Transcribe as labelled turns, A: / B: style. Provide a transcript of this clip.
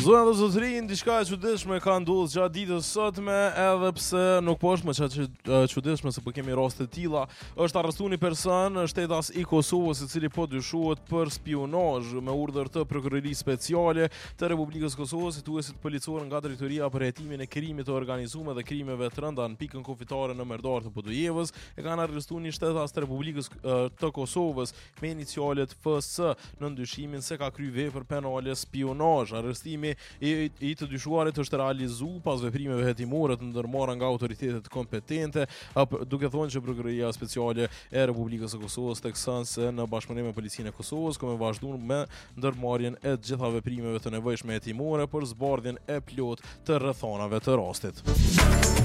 A: Zonë dhe zotërin, diçka e çuditshme ka ndodhur gjatë ditës sotme, edhe pse nuk po është më çuditshme se po kemi raste të tilla. Është arrestuar një person shtetas i Kosovës, i cili po dyshohet për spionazh me urdhër të prokurorisë speciale të Republikës Kosovës, situesit policor nga drejtoria për hetimin e krimit të organizuar dhe krimeve të rënda në pikën kufitare në Merdar të Podujevës, e kanë arrestuar një shtetas të Republikës të Kosovës me inicialet FS në ndyshimin se ka kryer vepër penale spionazh. Arrestimi i të dyshuarit është realizuar pas veprimeve hetimore të ndërmarra nga autoritetet kompetente, duke thënë që prokuroria speciale e Republikës së Kosovës tekson se në bashkëpunim me policinë e Kosovës kanë vazhduar me ndërmarrjen e të gjitha veprimeve të nevojshme hetimore për zbardhjen e plotë të rrethonave të rastit.